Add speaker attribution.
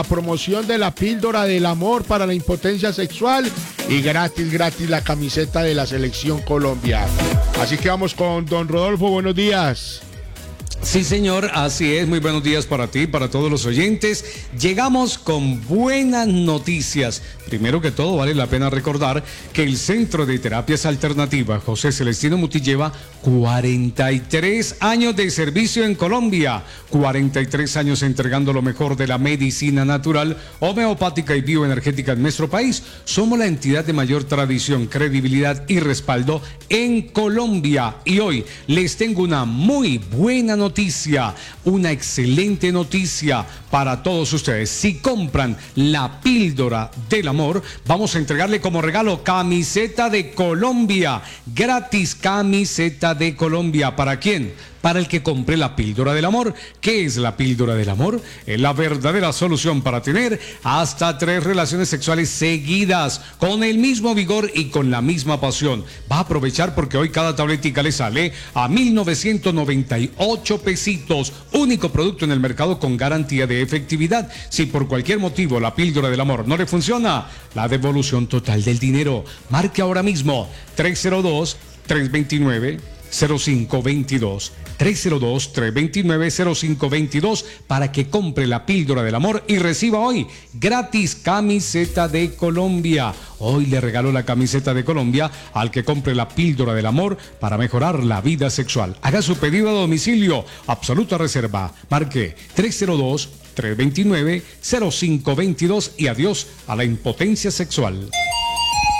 Speaker 1: promoción de la píldora del amor para la impotencia sexual y gratis la camiseta de la Selección Colombia. Así que vamos con don Rodolfo, buenos días.
Speaker 2: Sí, señor, así es. Muy buenos días para ti, para todos los oyentes. Llegamos con buenas noticias. Primero que todo, vale la pena recordar que el Centro de Terapias Alternativas José Celestino Muti lleva 43 años de servicio en Colombia. 43 años entregando lo mejor de la medicina natural, homeopática y bioenergética en nuestro país. Somos la entidad de mayor tradición, credibilidad y respaldo en Colombia. Y hoy les tengo una muy buena noticia, una excelente noticia para todos ustedes. Si compran la píldora del amor, vamos a entregarle como regalo camiseta de Colombia, gratis camiseta de Colombia. ¿Para quién? Para el que compre la píldora del amor. ¿Qué es la píldora del amor? Es la verdadera solución para tener hasta 3 relaciones sexuales seguidas, con el mismo vigor y con la misma pasión. Va a aprovechar porque hoy cada tabletica le sale a 1,998 pesitos. Único producto en el mercado con garantía de efectividad. Si por cualquier motivo la píldora del amor no le funciona, la devolución total del dinero. Marque ahora mismo 302-329-0522. 302-329-0522 para que compre la píldora del amor y reciba hoy gratis camiseta de Colombia. Hoy le regalo la camiseta de Colombia al que compre la píldora del amor para mejorar la vida sexual. Haga su pedido a domicilio, absoluta reserva. Marque 302-329-0522 y adiós a la impotencia sexual.